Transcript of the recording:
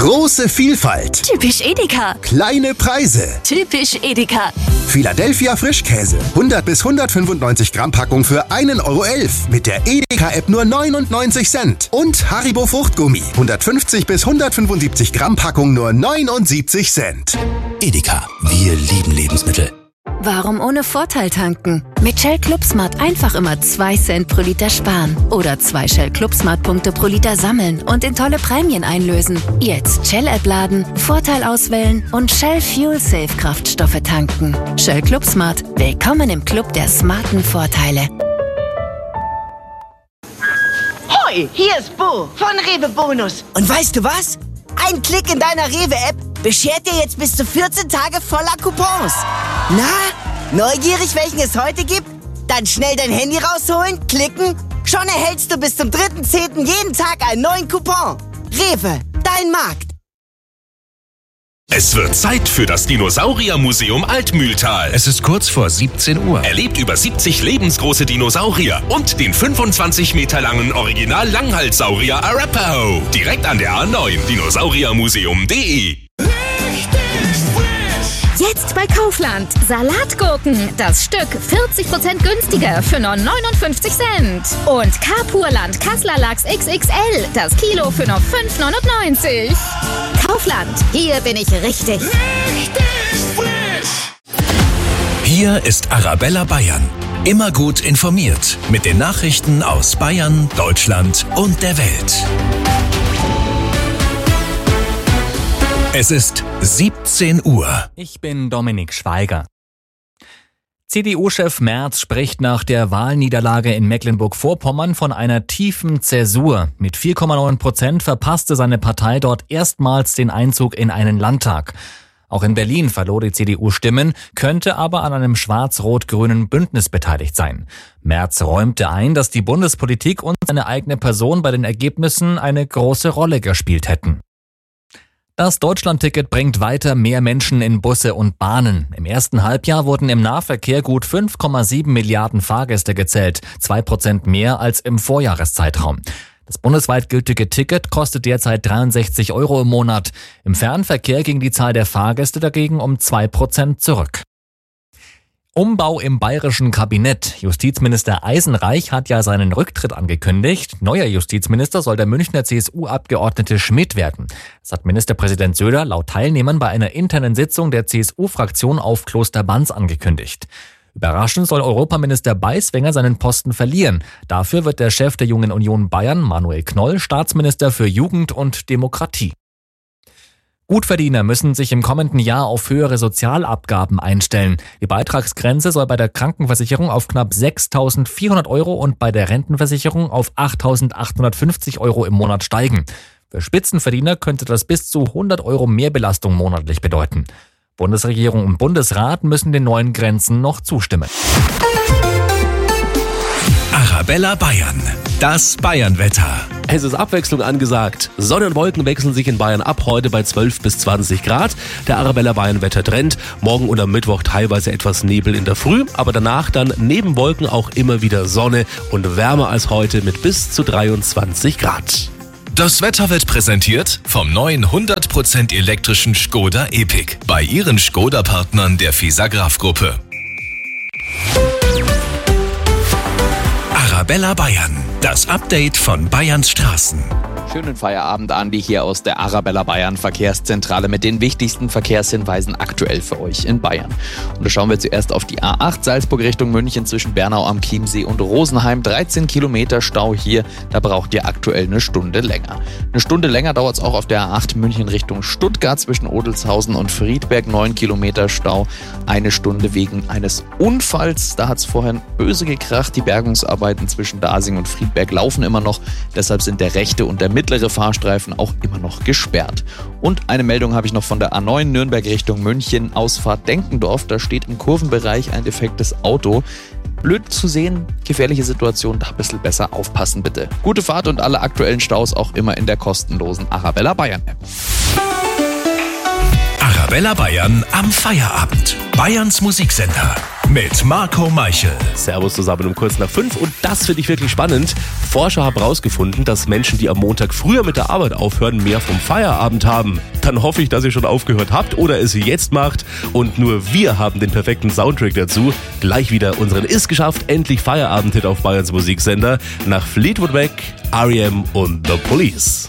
Große Vielfalt. Typisch Edeka. Kleine Preise. Typisch Edeka. Philadelphia Frischkäse. 100 bis 195 Gramm Packung für 1,11 € mit der Edeka-App nur 99 Cent. Und Haribo Fruchtgummi. 150 bis 175 Gramm Packung nur 79 Cent. Edeka, wir lieben Lebensmittel. Warum ohne Vorteil tanken? Mit Shell Club Smart einfach immer 2 Cent pro Liter sparen. Oder 2 Shell Club Smart Punkte pro Liter sammeln und in tolle Prämien einlösen. Jetzt Shell App laden, Vorteil auswählen und Shell Fuel Safe Kraftstoffe tanken. Shell Club Smart. Willkommen im Club der smarten Vorteile. Hoi, hier ist Bo von Rewe Bonus. Und weißt du was? Ein Klick in deiner Rewe-App beschert dir jetzt bis zu 14 Tage voller Coupons. Na, neugierig, welchen es heute gibt? Dann schnell dein Handy rausholen, klicken. Schon erhältst du bis zum 3.10. jeden Tag einen neuen Coupon. Rewe, dein Markt. Es wird Zeit für das Dinosauriermuseum Altmühltal. Es ist kurz vor 17 Uhr. Erlebt über 70 lebensgroße Dinosaurier und den 25 Meter langen Original-Langhalssaurier Arapaho. Direkt an der A9, dinosauriermuseum.de. Jetzt bei Kaufland. Salatgurken. Das Stück 40% günstiger für nur 59 Cent. Und Carpurland Kassler Lachs XXL. Das Kilo für nur 5,99. Kaufland. Hier bin ich richtig. Hier ist Arabella Bayern. Immer gut informiert mit den Nachrichten aus Bayern, Deutschland und der Welt. Es ist 17 Uhr. Ich bin Dominik Schweiger. CDU-Chef Merz spricht nach der Wahlniederlage in Mecklenburg-Vorpommern von einer tiefen Zäsur. Mit 4,9% verpasste seine Partei dort erstmals den Einzug in einen Landtag. Auch in Berlin verlor die CDU Stimmen, könnte aber an einem schwarz-rot-grünen Bündnis beteiligt sein. Merz räumte ein, dass die Bundespolitik und seine eigene Person bei den Ergebnissen eine große Rolle gespielt hätten. Das Deutschlandticket bringt weiter mehr Menschen in Busse und Bahnen. Im ersten Halbjahr wurden im Nahverkehr gut 5,7 Milliarden Fahrgäste gezählt, 2% mehr als im Vorjahreszeitraum. Das bundesweit gültige Ticket kostet derzeit 63 € im Monat. Im Fernverkehr ging die Zahl der Fahrgäste dagegen um 2% zurück. Umbau im bayerischen Kabinett. Justizminister Eisenreich hat ja seinen Rücktritt angekündigt. Neuer Justizminister soll der Münchner CSU-Abgeordnete Schmidt werden. Das hat Ministerpräsident Söder laut Teilnehmern bei einer internen Sitzung der CSU-Fraktion auf Kloster Banz angekündigt. Überraschend soll Europaminister Beiswenger seinen Posten verlieren. Dafür wird der Chef der Jungen Union Bayern, Manuel Knoll, Staatsminister für Jugend und Demokratie. Gutverdiener müssen sich im kommenden Jahr auf höhere Sozialabgaben einstellen. Die Beitragsgrenze soll bei der Krankenversicherung auf knapp 6.400 € und bei der Rentenversicherung auf 8.850 € im Monat steigen. Für Spitzenverdiener könnte das bis zu 100 € Mehrbelastung monatlich bedeuten. Bundesregierung und Bundesrat müssen den neuen Grenzen noch zustimmen. Arabella Bayern. Das Bayernwetter. Es ist Abwechslung angesagt. Sonne und Wolken wechseln sich in Bayern ab, heute bei 12 bis 20 Grad. Der Arabella Bayern Wettertrend. Morgen und am Mittwoch teilweise etwas Nebel in der Früh, aber danach dann neben Wolken auch immer wieder Sonne und wärmer als heute mit bis zu 23 Grad. Das Wetter wird präsentiert vom neuen 100% elektrischen Škoda Epiq bei Ihren Škoda-Partnern der Fisagraph-Gruppe. Arabella Bayern. Das Update von Bayerns Straßen. Schönen Feierabend, Andi, hier aus der Arabella Bayern Verkehrszentrale mit den wichtigsten Verkehrshinweisen aktuell für euch in Bayern. Und da schauen wir zuerst auf die A8 Salzburg Richtung München zwischen Bernau am Chiemsee und Rosenheim. 13 Kilometer Stau hier, da braucht ihr aktuell eine Stunde länger. Eine Stunde länger dauert es auch auf der A8 München Richtung Stuttgart zwischen Odelshausen und Friedberg. 9 Kilometer Stau, eine Stunde wegen eines Unfalls. Da hat es vorhin böse gekracht. Die Bergungsarbeiten zwischen Dasing und Friedberg laufen immer noch. Deshalb sind der rechte und der mittlere Fahrstreifen auch immer noch gesperrt. Und eine Meldung habe ich noch von der A9 Nürnberg Richtung München, Ausfahrt Denkendorf. Da steht im Kurvenbereich ein defektes Auto. Blöd zu sehen, gefährliche Situation, da ein bisschen besser aufpassen bitte. Gute Fahrt und alle aktuellen Staus auch immer in der kostenlosen Arabella Bayern App. Arabella Bayern am Feierabend. Bayerns Musiksender mit Marco Meichel. Servus zusammen um kurz nach 5 und das finde ich wirklich spannend. Forscher haben herausgefunden, dass Menschen, die am Montag früher mit der Arbeit aufhören, mehr vom Feierabend haben. Dann hoffe ich, dass ihr schon aufgehört habt oder es jetzt macht und nur wir haben den perfekten Soundtrack dazu. Gleich wieder unseren Ist geschafft, endlich Feierabend-Hit auf Bayerns Musiksender nach Fleetwood Mac, R.E.M. und The Police.